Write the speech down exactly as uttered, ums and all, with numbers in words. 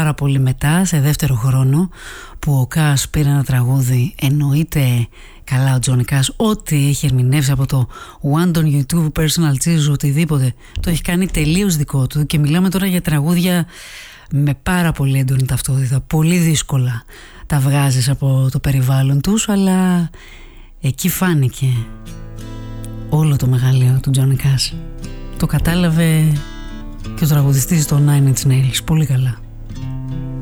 πάρα πολύ μετά, σε δεύτερο χρόνο, που ο Κάς πήρε ένα τραγούδι. Εννοείται καλά ο Τζόνι Κάς, ό,τι έχει ερμηνεύσει από το One on YouTube, Personal Jesus, οτιδήποτε, το έχει κάνει τελείως δικό του. Και μιλάμε τώρα για τραγούδια με πάρα πολύ έντονη ταυτότητα. Πολύ δύσκολα τα βγάζεις από το περιβάλλον τους, αλλά εκεί φάνηκε όλο το μεγαλείο του Τζόνι Κάς. Το κατάλαβε και ο τραγουδιστής στο Nine Inch Nails πολύ καλά.